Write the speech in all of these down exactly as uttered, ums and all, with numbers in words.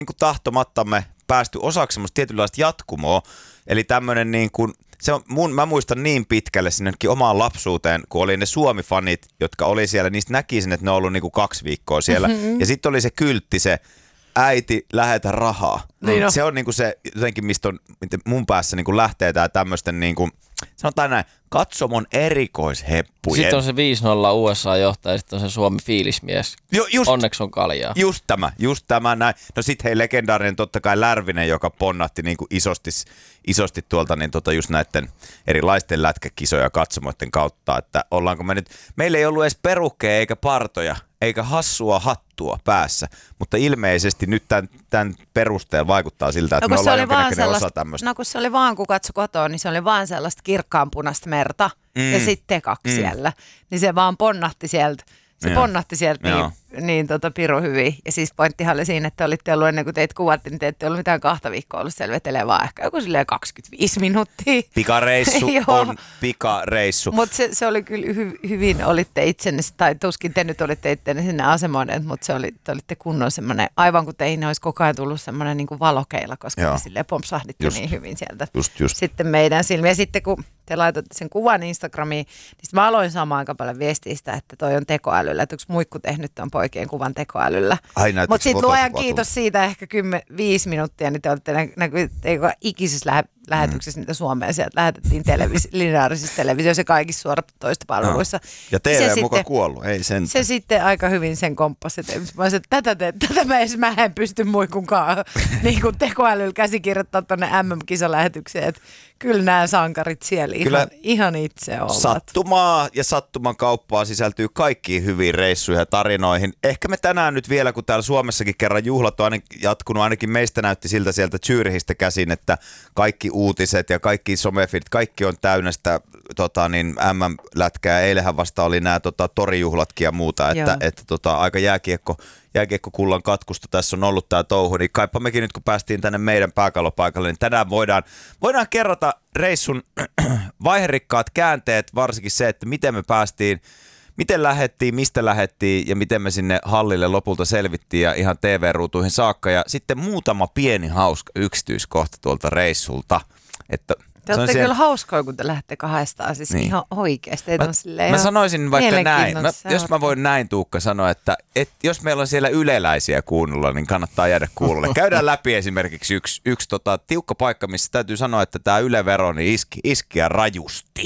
niin tahtomattamme päästy osaksi semmoista tietynlaista jatkumoa. Eli tämmöinen niin kuin, se on mun, mä muistan niin pitkälle sinnekin omaan lapsuuteen, kun oli ne Suomi-fanit, jotka oli siellä, niistä näki sen, että ne on ollut niin kuin kaksi viikkoa siellä. Mm-hmm. Ja sitten oli se kyltti, se äiti, lähetä rahaa. Niin no. Se on niinku se jotenkin, mistä on, mun päässä niinku lähtee tää tämmöisten niinku, sanotaan näin, katsomon erikoisheppujen. Sitten on se viisi nolla U S A-johtaja ja sitten on se Suomi fiilismies. Jo, just, Onneksi on kaljaa. Just tämä, just tämä näin. No sit hei, legendaarinen totta kai Lärvinen, joka ponnahti niinku isosti, isosti tuolta niin tota just näiden erilaisten lätkäkisoja katsomoiden kautta, että ollaanko me nyt, meillä ei ollut edes perukkeja eikä partoja, eikä hassua hattua päässä, mutta ilmeisesti nyt tämän, tämän perusteella vaikuttaa siltä, että no, me ollaan jonkinnäköinen osa tämmöistä. No kun se oli vaan, kun katso kotoa, niin se oli vaan sellaista kirkkaanpunaista merta mm. ja sitten kaksi mm. siellä. Niin se vaan ponnahti sieltä. Se Joo. ponnahti sieltä niin, niin tota, piru hyvin. Ja siis pointtihan oli siinä, että olitte ollut ennen kuin teitä kuvattiin, niin te ette ollut mitään kahta viikkoa ollut siellä vetelee, vaan ehkä joku silleen kaksikymmentäviisi minuuttia. Pikareissu on pikareissu. Mutta se, se oli kyllä hy, hyvin, olitte itsenne, tai tuskin te nyt olitte itsenne sinne asemoineet, mutta se oli, te olitte kunnon semmoinen, aivan kuin teihin olisi koko ajan tullut semmoinen niin kuin valokeila, koska Joo. te silleen pompsahditte just, niin hyvin sieltä. Just, just. Sitten meidän silmiä. Ja sitten kun te laitoitte sen kuvan Instagramiin, niin mä aloin saamaan aika paljon viestiä sitä, että toi on tekoälyllä, että onko muikku tehnyt ton poikien kuvan tekoälyllä. Mutta sitten luojan kiitos siitä ehkä kymmenen, viisi minuuttia, niin te olette nä- näkyy ikisessä lähe- lähetyksessä, mm. mitä Suomeen sieltä lähetettiin televis- lineaarisissa televisioissa ja kaikissa suoratoista palveluissa. No. Ja T V muka sitten, kuollut, ei sen. Se sitten aika hyvin sen komppasi. Mä olisin, että tätä, te, tätä mä, edes, mä en pysty muikunkaan niin kuin tekoälyllä käsikirjoittaa tuonne M M-kisalähetykseen, että kyllä nämä sankarit siellä ihan, ihan itse ovat. Sattumaa ja sattuman kauppaa sisältyy kaikkiin hyviin reissuihin ja tarinoihin. Ehkä me tänään nyt vielä, kun täällä Suomessakin kerran juhlat on ainakin jatkunut, ainakin meistä näytti siltä sieltä Zürihistä käsin, että kaikki uutiset ja kaikki somefit, kaikki on täynnä sitä tota, niin M M-lätkää. Eilähän vasta oli nämä tota, torijuhlatkin ja muuta, että, että tota, aika jääkiekko, jääkiekkokullan katkusta tässä on ollut tämä touhu. Niin kaipa mekin nyt, kun päästiin tänne meidän pääkallopaikalle, niin tänään voidaan, voidaan kerrata reissun vaiherikkaat käänteet, varsinkin se, että miten me päästiin, miten lähettiin, mistä lähettiin ja miten me sinne hallille lopulta selvittiin ja ihan T V-ruutuihin saakka. Ja sitten muutama pieni hauska yksityiskohta tuolta reissulta. Että te olette kyllä hauskoja, kun te lähdette kahdestaan, siis niin. Ihan oikeasti. Mä, mä sanoisin vaikka näin, mä, jos mä voin näin Tuukka sanoa, että et, jos meillä on siellä yleläisiä kuunnulla, niin kannattaa jäädä kuulolle. Käydään läpi esimerkiksi yksi, yksi tota, tiukka paikka, missä täytyy sanoa, että tämä Yle-vero niin iski, iskiä rajusti.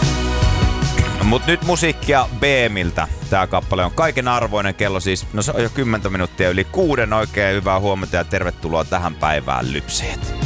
Mutta nyt musiikkia B M:ltä. Tämä kappale on kaiken arvoinen, kello siis, no se on jo kymmentä minuuttia yli kuuden. Oikein hyvää huomenta ja tervetuloa tähän päivään, lypseet.